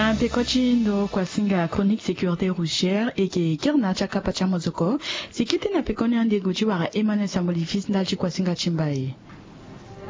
Na pekochi ndo kwa singa chronique sécurité routière et que kirna chaka pachamozoko sécurité na pekoni ande gochi wara Emmanuel Samboli fils ndalchi kwa singa chimbaye.